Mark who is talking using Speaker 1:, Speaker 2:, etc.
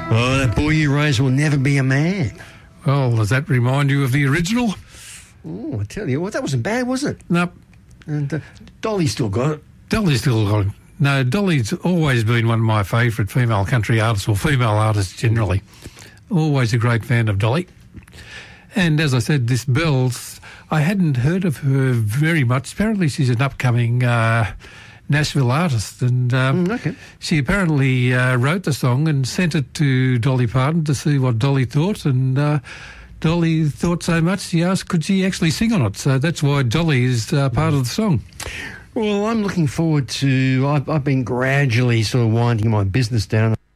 Speaker 1: Oh, that boy you raised will never be a man.
Speaker 2: Well, does that remind you of the original?
Speaker 1: Oh, I tell you what, that wasn't bad, was it?
Speaker 2: Nope.
Speaker 1: And Dolly still got it.
Speaker 2: Dolly's still got it. No, Dolly's always been one of my favourite female country artists, or female artists generally. Always a great fan of Dolly. And as I said, this Bells, I hadn't heard of her very much. Apparently she's an upcoming Nashville artist, and she apparently wrote the song and sent it to Dolly Parton to see what Dolly thought, and Dolly thought so much she asked could she actually sing on it. So that's why Dolly is part of the song.
Speaker 1: Well, I'm looking forward to... I've been gradually sort of winding my business down.